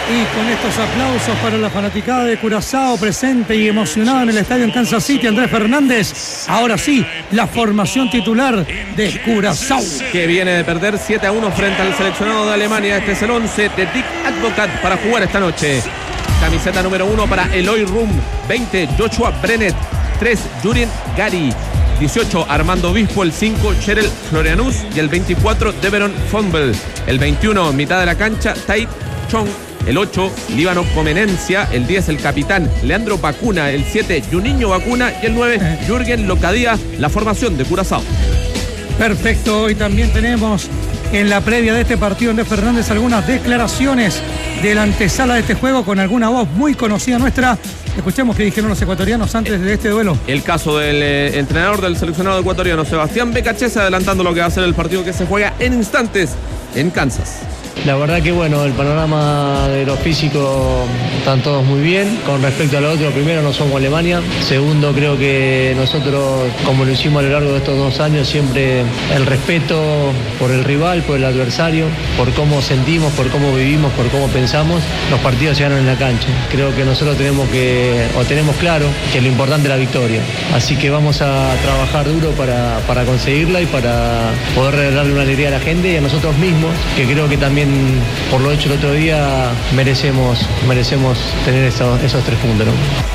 Y con estos aplausos para la fanaticada de Curazao presente y emocionada en el estadio en Kansas City, Andrés Fernández. Ahora sí, la formación titular de Curazao, que viene de perder 7-1 frente al seleccionado de Alemania. Este es el 11 de Dick Advocat para jugar esta noche. Camiseta número 1 para Eloy Room, 20 Joshua Brennet, 3 Jurien Gary, 18 Armando Obispo, el 5 Cheryl Florianus y el 24 Deveron Fumble. El 21 mitad de la cancha Tai Chong, el 8 Líbano Comenencia, el 10 el capitán Leandro Bacuna, el 7 Juninho Bacuna y el 9 Jürgen Locadía, la formación de Curazao. Perfecto, hoy también tenemos en la previa de este partido Andrés Fernández algunas declaraciones de la antesala de este juego con alguna voz muy conocida nuestra. Escuchemos qué dijeron los ecuatorianos antes de este duelo. El caso del entrenador del seleccionado ecuatoriano Sebastián Becachese, adelantando lo que va a ser el partido que se juega en instantes en Kansas. La verdad que bueno, el panorama de lo físico están todos muy bien. Con respecto a lo otro, primero no somos Alemania. Segundo, creo que nosotros, como lo hicimos a lo largo de estos 2 años, siempre el respeto por el rival, por el adversario, por cómo sentimos, por cómo vivimos, por cómo pensamos, los partidos se ganan en la cancha. Creo que nosotros tenemos claro que lo importante es la victoria. Así que vamos a trabajar duro para conseguirla y para poder darle una alegría a la gente y a nosotros mismos, que creo que también por lo hecho el otro día merecemos tener esos 3 puntos, ¿no?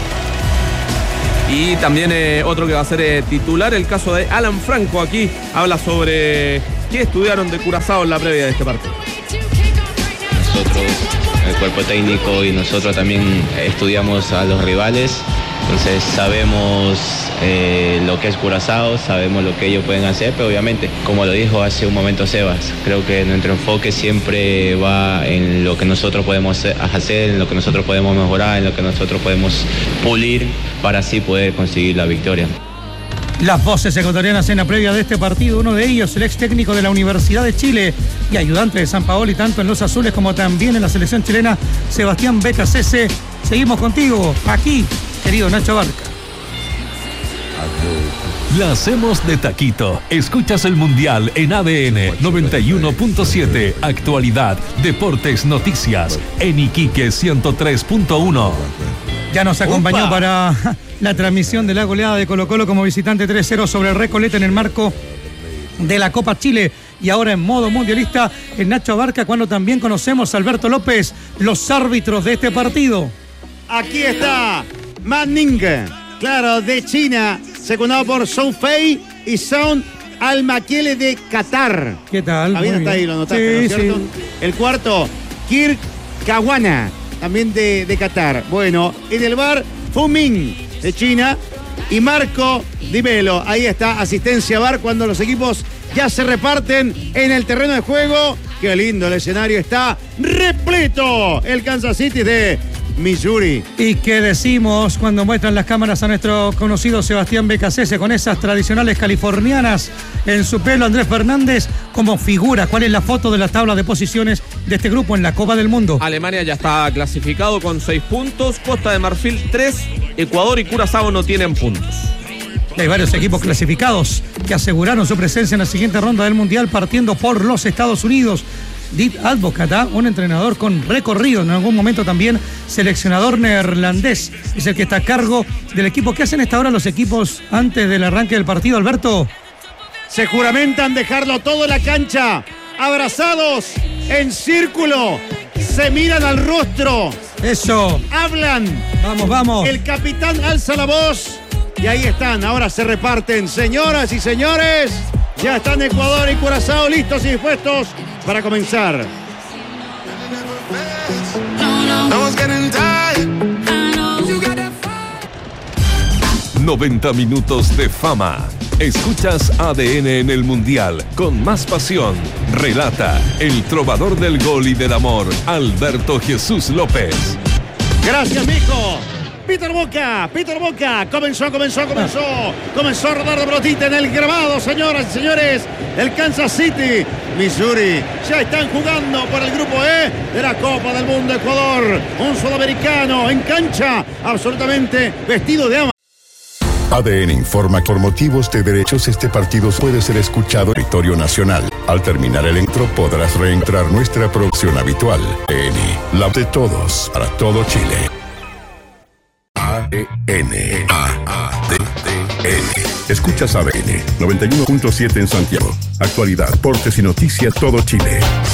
Y también otro que va a ser titular, el caso de Alan Franco. Aquí habla sobre qué estudiaron de Curazao en la previa de este partido. Nosotros, el cuerpo técnico y nosotros también estudiamos a los rivales. Entonces sabemos lo que es Curazao, sabemos lo que ellos pueden hacer, pero obviamente, como lo dijo hace un momento Sebas, creo que nuestro enfoque siempre va en lo que nosotros podemos hacer, en lo que nosotros podemos mejorar, en lo que nosotros podemos pulir para así poder conseguir la victoria. Las voces ecuatorianas en la previa de este partido, uno de ellos, el ex técnico de la Universidad de Chile y ayudante de Sampaoli, tanto en los azules como también en la selección chilena, Sebastián Becachese. Seguimos contigo, aquí, querido Nacho Barca. La hacemos de taquito. Escuchas el Mundial en ADN 91.7. Actualidad, deportes, noticias. En Iquique 103.1. Ya nos acompañó para la transmisión de la goleada de Colo-Colo como visitante 3-0 sobre el Recoleta en el marco de la Copa Chile. Y ahora en modo mundialista, el Nacho Abarca, cuando también conocemos a Alberto López, los árbitros de este partido. Aquí está Manning, claro, de China, secundado por Zhou Fei y Son Al-Makiele de Qatar. ¿Qué tal? Bien está ahí, lo notaste, ¿no es cierto? Sí. El cuarto, Kirk Kawana, también de Qatar. Bueno, en el bar, Fu Ming, de China, y Marco Di Melo. Ahí está, asistencia bar cuando los equipos ya se reparten en el terreno de juego. Qué lindo el escenario, está repleto el Kansas City de Missouri. ¿Y qué decimos cuando muestran las cámaras a nuestro conocido Sebastián Becachese con esas tradicionales californianas en su pelo? Andrés Fernández como figura. ¿Cuál es la foto de la tabla de posiciones de este grupo en la Copa del Mundo? Alemania ya está clasificado con 6 puntos, Costa de Marfil 3, Ecuador y Curazao no tienen puntos. Hay varios equipos clasificados que aseguraron su presencia en la siguiente ronda del Mundial, partiendo por los Estados Unidos. Dick Advocat, un entrenador con recorrido, en algún momento también seleccionador neerlandés, es el que está a cargo del equipo. ¿Qué hacen esta hora los equipos antes del arranque del partido, Alberto? Se juramentan dejarlo todo en la cancha, abrazados, en círculo, se miran al rostro. Eso. Hablan. Vamos. El capitán alza la voz y ahí están, ahora se reparten. Señoras y señores, ya están Ecuador y Curazao listos y dispuestos para comenzar. 90 minutos de fama. Escuchas ADN en el Mundial con más pasión. Relata el trovador del gol y del amor, Alberto Jesús López. Gracias, mijo. Peter Boca, comenzó a rodar de pelotita en el grabado, señoras y señores, el Kansas City, Missouri, ya están jugando por el grupo E de la Copa del Mundo. Ecuador, un sudamericano en cancha, absolutamente vestido de ama. ADN informa que por motivos de derechos este partido puede ser escuchado en territorio nacional. Al terminar el intro podrás reentrar nuestra producción habitual. ADN, la de todos, para todo Chile. ADN. Escuchas ADN 91.7 en Santiago. Actualidad, deportes y noticias todo Chile.